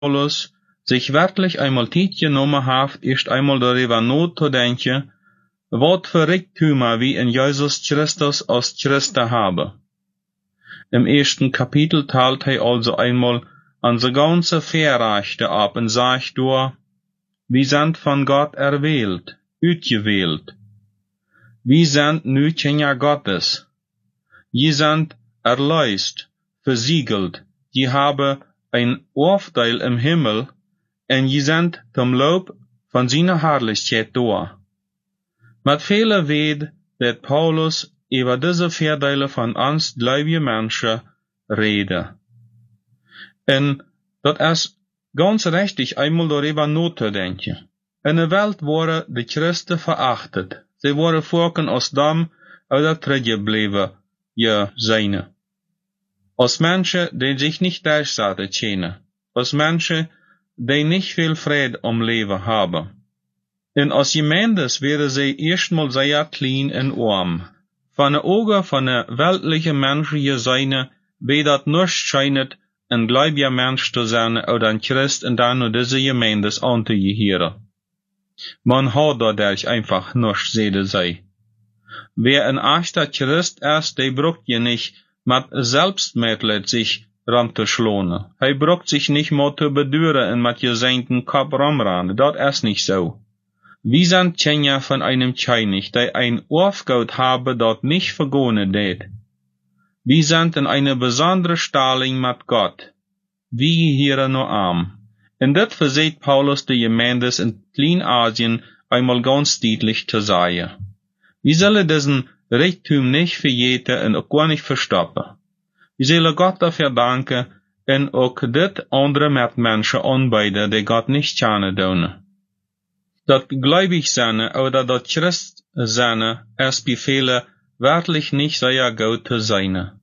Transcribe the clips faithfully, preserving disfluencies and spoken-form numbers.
Paulus sich wirklich einmal Zeit genommen hat, erst einmal darüber nachzudenken, was für Reichtümer wir in Jesus Christus als Christen haben. Im ersten Kapitel teilt er also einmal unsere ganze Verrechte ab und sagt durch, wir sind von Gott erwählt, ausgewählt. Wir sind nu Kinder Gottes. Je sind erlöst, versiegelt, je haben ein Aufteil im Himmel, und je sind zum Lob von seiner Herrlichkeit da. Mit vielen wird wird Paulus über diese Vorteile von uns gläubigen Menschen reden. Und das ist ganz richtig, einmal darüber nachzudenken. In der Welt wurden die Christen verachtet. Sie wurden vorken aus dem oder zurückgeblieben, ja, seine. Als Menschen, die sich nicht durchsetzen können. Als Menschen, die nicht viel Friede am Leben haben. Und als Gemeindes wären sie erstmal sehr klein und arm. Von den Augen von der weltlichen Menschen seine, wie das nicht scheint, ein gläubiger Mensch zu sein oder ein Christ und dann nur diese Gemeindes anzugehören. Man hat dadurch einfach nicht sehen sei. Wer ein echter Christ ist, der braucht ja nicht mit Selbstmitleid sich rumzuschlagen. Er braucht sich nicht mehr zu bedüren und mit gesenktem Kopf rumrennen. Das ist nicht so. Wir sind Kinder von einem König, der ein Aufgabe habe, das nicht vergonnen wird. Wir sind in einer besonderen Stellung mit Gott. Wir hier nur arm. Und das versteht Paulus die Gemeindes in Kleinasien einmal ganz deutlich zu sagen. Wir sollen diesen Reichtum nicht verjeten und auch gar nicht verstoppen. Wir sollen Gott dafür danken und auch dit andere Mitmenschen anbieten, die Gott nicht kennen dürfen. Das gläubig sein oder das Christ sein ist bei vielen wirklich nicht sehr gut zu sein.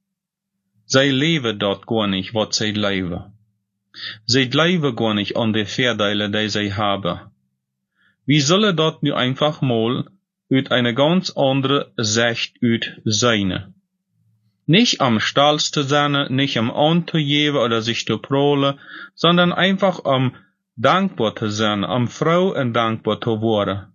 Sie leben dort gar nicht, was sie leben. Sie leben gar nicht an die Vorteile, die sie haben. Wir sollen dort nur einfach mal uit eine ganz andere Sicht uit sein. Nicht am Stolz zu sein, nicht am anzugeben oder sich zu prahlen, sondern einfach am dankbar zu sein, am froh und dankbar zu werden.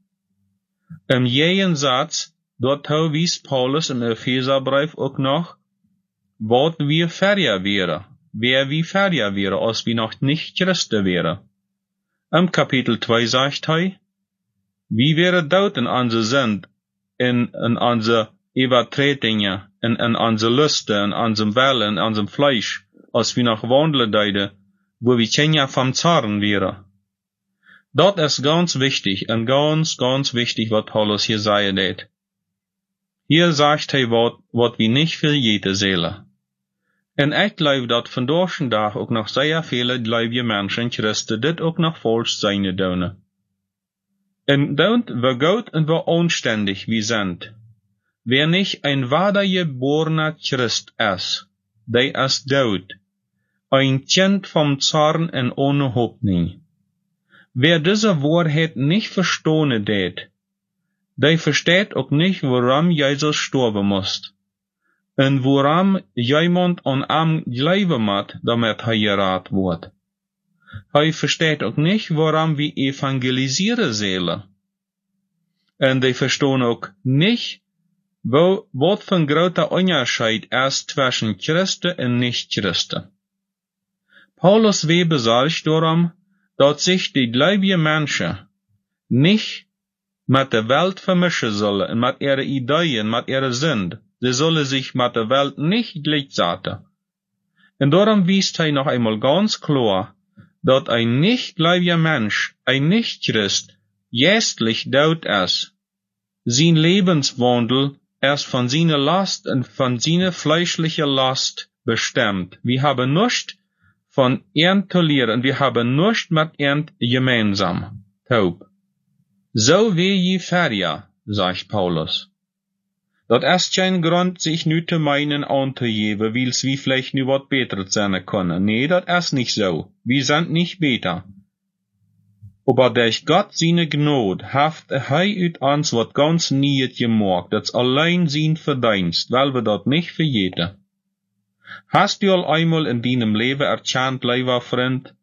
Im Gegensatz, dort wies Paulus im Epheserbrief auch noch, was wir fertig wären, wer wir fertig wären, als wir noch nicht Christen wären. Im Kapitel zwei sagt er, wie wäre dort in unser Sinn, in, in unsere Übertretungen, in, in unsere Lüste, in unserem Willen, in unserem Fleisch, als wir noch wandeln deuten, wo wir Kinder vom Zorn wären. Dort ist ganz wichtig, und ganz, ganz wichtig, was Paulus hier sagen hat. Hier sagt er, was wir nicht für jede Seele. Und ich glaube, dass von deutschen Tag auch noch sehr viele gläubige Menschen, Christen, dit auch noch falsch sein dürfen. Und dort, wer gut und wer anständig wir sind, wer nicht ein wahrgeborener Christ ist, der ist tot, ein Kind vom Zorn und ohne Hoffnung. Wer diese Wahrheit nicht verstehen wird, der versteht auch nicht, warum Jesus sterben muss. Und warum jemand an ihm glauben muss, damit er gerettet wird. Er versteht auch nicht, warum wir evangelisieren sollen. Und die verstehen auch nicht, wo, was für ein großer Unterschied ist zwischen Christen und Nicht-Christen. Paulus will besorgt darum, dass sich die gläubigen Menschen nicht mit der Welt vermischen sollen und mit ihren Ideen, mit ihrer Sünde. Sie sollen sich mit der Welt nicht gleichsetzen. Und darum wies er noch einmal ganz klar, dass ein nicht gläubiger Mensch, ein Nicht-Christ, geistlich tot ist. Sein Lebenswandel ist von seiner Last und von seiner fleischlichen Last bestimmt. Wir haben nichts von ihm zu lernen, wir haben nichts mit ihm gemeinsam. Taub. So wie je fertig, sagt Paulus. Dat ist kein Grund, sich nu zu meinen anzugeben, weil's wie vielleicht nu wat beter sein können. Nee, dat ist nicht so. Wir sind nicht beter. Aber durch Gott seine Gnade haft er ut uns wat ganz niet gemacht, das allein sein Verdienst, weil wir dat nicht verjeten. Hast du all einmal in deinem Leben erkannt, lieber Freund,